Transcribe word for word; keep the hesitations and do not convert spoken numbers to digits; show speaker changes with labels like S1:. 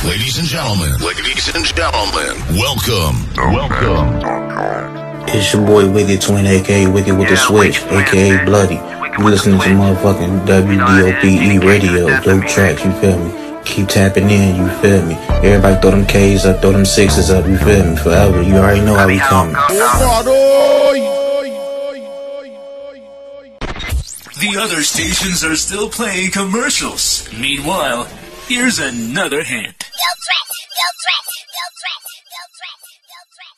S1: Ladies and gentlemen, ladies and gentlemen, welcome, welcome.
S2: It's your boy Wicked Twin, aka Wicked with the Switch, aka Bloody. You listening to motherfucking W D O P E radio, dope tracks, you feel me? Keep tapping in, you feel me? Everybody throw them K's up, throw them sixes up, you feel me? Forever, you already know how we coming.
S3: The other stations are still playing commercials. Meanwhile, here's another hint.
S4: Go threat, go threat, go threat, go threat, go threat.